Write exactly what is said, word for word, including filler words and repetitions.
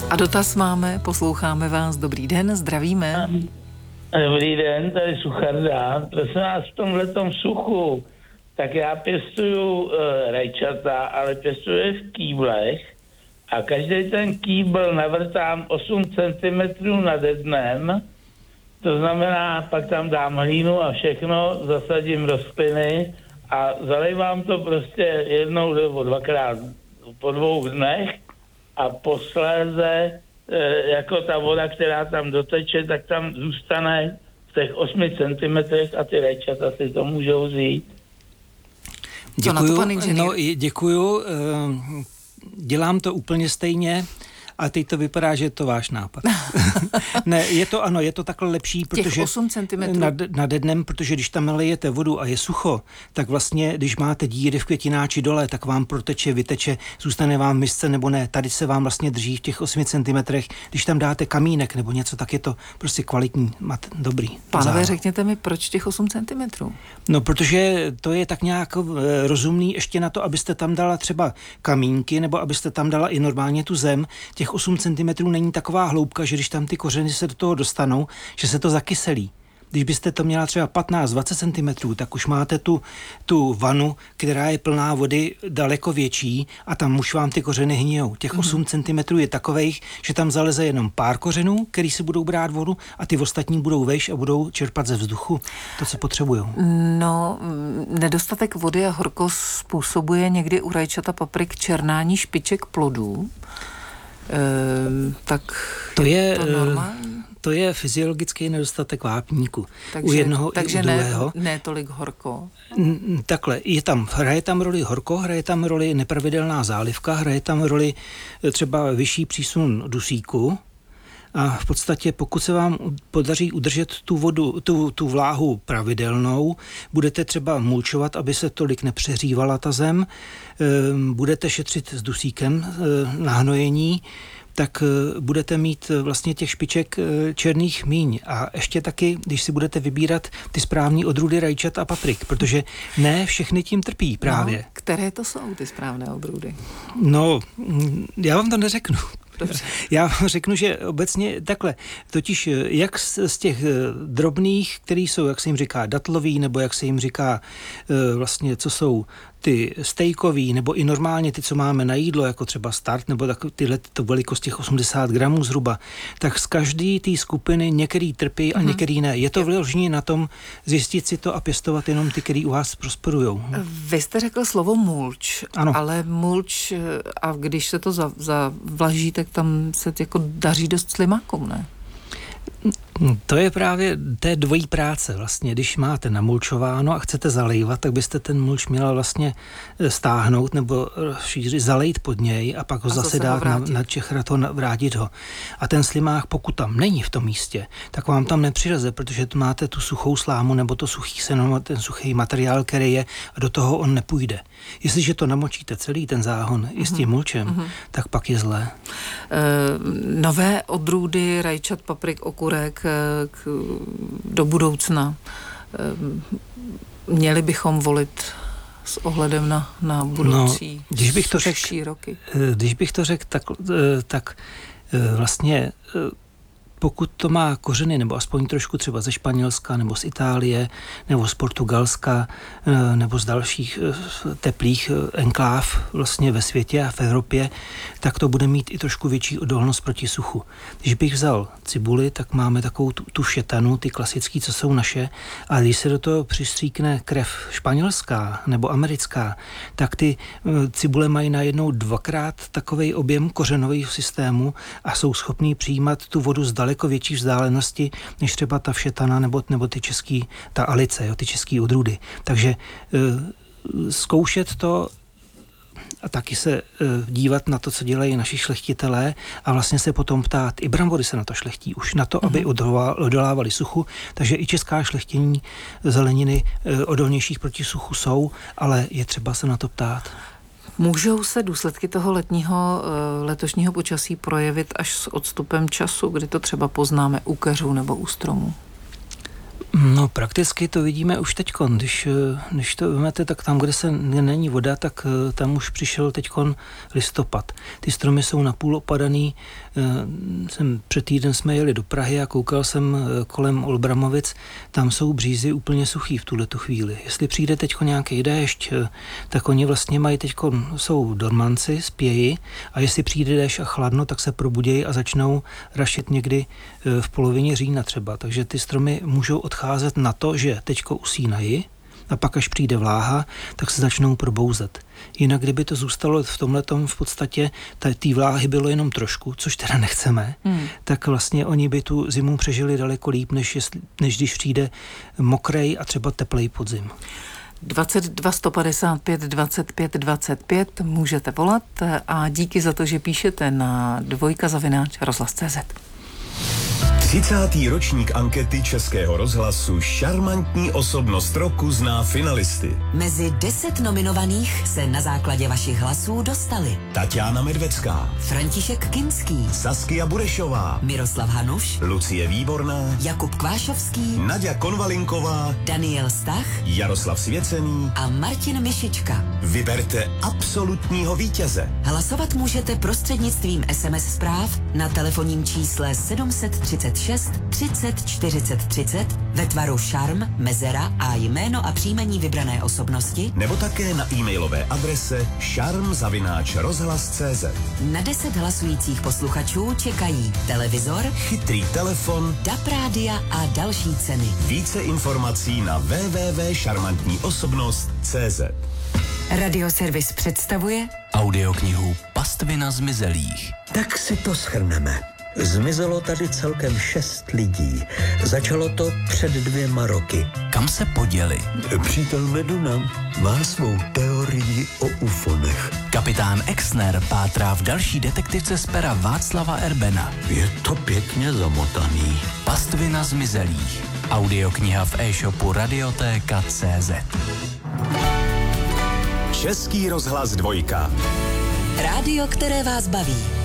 A dotaz máme, posloucháme vás. Dobrý den, zdravíme. Dobrý den, tady Sucharda. Prosím vás, v tomhletom suchu, tak já pěstuju uh, rajčata, ale pěstuju je v kýblech a každý ten kýbl navrtám osm centimetrů nade dnem. To znamená, pak tam dám hlínu a všechno, zasadím rostliny a zalejvám to prostě jednou nebo dvakrát po dvou dnech a posléze e, jako ta voda, která tam doteče, tak tam zůstane v těch osmi centimetrech a ty rajčata si to můžou vzít. Děkuju, no, děkuju, dělám to úplně stejně. A teď to vypadá, že je to váš nápad. Ne, je to ano, je to takhle lepší, protože osm centimetrů nad, nad dnem, protože když tam nalejete vodu a je sucho, tak vlastně, když máte díry v květináči dole, tak vám proteče, vyteče, zůstane vám v misce nebo ne. Tady se vám vlastně drží v těch osmi centimetrech. Když tam dáte kamínek nebo něco, tak je to prostě kvalitní, mat, dobrý. Pánové, řekněte mi, proč těch osm centimetrů? No, protože to je tak nějak e, rozumný ještě na to, abyste tam dala třeba kamínky, nebo abyste tam dala i normálně tu zem. Těch osm centimetrů není taková hloubka, že když tam ty kořeny se do toho dostanou, že se to zakyselí. Když byste to měla třeba patnáct dvacet centimetrů, tak už máte tu, tu vanu, která je plná vody daleko větší a tam už vám ty kořeny hníjou. Těch mm. osm centimetrů je takovejch, že tam zaleze jenom pár kořenů, který si budou brát vodu a ty ostatní budou vejš a budou čerpat ze vzduchu to, co potřebujou. No, nedostatek vody a horkost způsobuje někdy u rajčat a paprik černání špiček plodů. Ehm, tak to je, to normální? To je fyziologický nedostatek vápníku. Takže, u jednoho takže i u druhého. Ne, ne tolik horko. Takhle, je tam, hraje tam roli horko, hraje tam roli nepravidelná zálivka, hraje tam roli třeba vyšší přísun dusíku. A v podstatě, pokud se vám podaří udržet tu vodu, tu, tu vláhu pravidelnou, budete třeba mulčovat, aby se tolik nepřehřívala ta zem, budete šetřit s dusíkem na hnojení, tak budete mít vlastně těch špiček černých míň. A ještě taky, když si budete vybírat ty správní odrůdy rajčat a paprik, protože ne všechny tím trpí právě. No, které to jsou ty správné odrůdy? No, já vám to neřeknu. Dobře. Já vám řeknu, že obecně takhle, totiž jak z, z těch drobných, který jsou, jak se jim říká, datlový, nebo jak se jim říká vlastně, co jsou ty stejkový, nebo i normálně ty, co máme na jídlo, jako třeba start, nebo tak, tyhle to velikost těch osmdesát gramů zhruba, tak z každé té skupiny některý trpí a mm-hmm. některý ne. Je to vyloženě na tom zjistit si to a pěstovat jenom ty, který u vás prosperujou. Vy jste řekl slovo mulč, ano. Ale mulč, a když se to zavlaží, tak tam se jako daří dost slimákům, ne? To je právě té dvojí práce vlastně. Když máte namulčováno a chcete zalejvat, tak byste ten mulč měla vlastně stáhnout nebo šířit, zalejt pod něj a pak ho a zase dát ho na, na čechrat ho, vrátit ho. A ten slimák, pokud tam není v tom místě, tak vám tam nepřileze, protože tu máte tu suchou slámu nebo to suchý seno, ten suchý materiál, který je, a do toho on nepůjde. Jestliže to namočíte celý ten záhon mm-hmm. i s tím mulčem, mm-hmm. tak pak je zlé. E, nové odrůdy rajčat, paprik, okurek k, do budoucna. Měli bychom volit s ohledem na, na budoucí no, když bych to řek, roky? Když bych to řekl, tak, tak vlastně pokud to má kořeny, nebo aspoň trošku třeba ze Španělska, nebo z Itálie, nebo z Portugalska, nebo z dalších teplých enkláv vlastně ve světě a v Evropě, tak to bude mít i trošku větší odolnost proti suchu. Když bych vzal cibuli, tak máme takovou tu, tu šetanu, ty klasický, co jsou naše, a když se do toho přistříkne krev španělská nebo americká, tak ty cibule mají najednou dvakrát takovej objem kořenového systému a jsou schopní přijímat tu vodu z daleko větší vzdálenosti, než třeba ta všetana nebo, nebo ty český, ta alice, jo, ty český odrůdy. Takže e, zkoušet to a taky se e, dívat na to, co dělají naši šlechtitelé a vlastně se potom ptát, i brambory se na to šlechtí, už na to, aby odolávali suchu, takže i česká šlechtění zeleniny e, odolnějších proti suchu jsou, ale je třeba se na to ptát. Můžou se důsledky toho letního, letošního počasí projevit až s odstupem času, kdy to třeba poznáme u keřů nebo u stromů? No prakticky to vidíme už teďkon. Když, když to vezmete, tak tam, kde se není voda, tak tam už přišel teďkon listopad. Ty stromy jsou napůl opadaný. Jsem, před týden jsme jeli do Prahy a koukal jsem kolem Olbramovic, tam jsou břízy úplně suchý v tuhletu chvíli. Jestli přijde teďko nějaký déšť, tak oni vlastně mají teďko, jsou dormanci, spějí, a jestli přijde déšť a chladno, tak se probudějí a začnou rašit někdy v polovině října třeba. Takže ty stromy můžou odcházet na to, že teďko usínají a pak až přijde vláha, tak se začnou probouzet. Jinak kdyby to zůstalo v tomhletom v podstatě, té vláhy bylo jenom trošku, což teda nechceme, hmm. tak vlastně oni by tu zimu přežili daleko líp, než, jestli, než když přijde mokrej a třeba teplej podzim. dvacet dva sto padesát pět dvacet pět dvacet pět můžete volat a díky za to, že píšete na dvojka zavináč rozhlas tečka cé zet. třicátý ročník ankety Českého rozhlasu Šarmantní osobnost roku zná finalisty. Mezi deset nominovaných se na základě vašich hlasů dostali Tatiana Medvecká, František Kinský, Saskia Burešová, Miroslav Hanuš, Lucie Výborná, Jakub Kvášovský, Naďa Konvalinková, Daniel Stach Jaroslav Svěcený a Martin Mišička. Vyberte absolutního vítěze. Hlasovat můžete prostřednictvím es em es zpráv na telefonním čísle sedm set třicet šest třicet čtyřicet třicet ve tvaru šarm, mezera a jméno a příjmení vybrané osobnosti, nebo také na e-mailové adrese šarm zavináč rozhlas tečka cé zet. Na deset hlasujících posluchačů čekají televizor, Chytrý telefon, D A B rádia a další ceny. Více informací na w w w tečka šarmantní osobnost tečka cé zet. Radioservis představuje audioknihu Pastvina zmizelých. Tak si to shrneme. Zmizelo tady celkem šest lidí. Začalo to před dvěma roky. Kam se poděli? Přítel Meduna má svou teorii o ufonech. Kapitán Exner pátrá v další detektivce z pera Václava Erbena. Je to pěkně zamotaný. Pastvina zmizelých. Audiokniha v e-shopu radioteka tečka cé zet. Český rozhlas dvojka. rádio, které vás baví.